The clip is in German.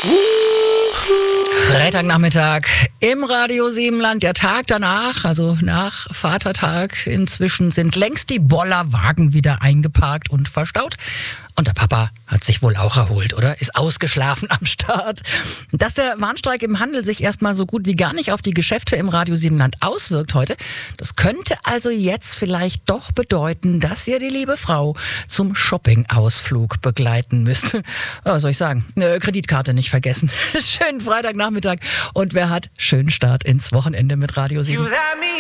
Freitagnachmittag im Radio Siebenland, der Tag danach, also nach Vatertag. Inzwischen sind längst die Bollerwagen wieder eingeparkt und verstaut. Und der Papa hat sich wohl auch erholt, oder? Ist ausgeschlafen am Start. Dass der Warnstreik im Handel sich erstmal so gut wie gar nicht auf die Geschäfte im Radio Siebenland auswirkt heute, das könnte also jetzt vielleicht doch bedeuten, dass ihr die liebe Frau zum Shopping-Ausflug begleiten müsst. Was soll ich sagen? Kreditkarte nicht vergessen. Schönen Freitagnachmittag und wer hat schönen Start ins Wochenende mit Radio Siebenland.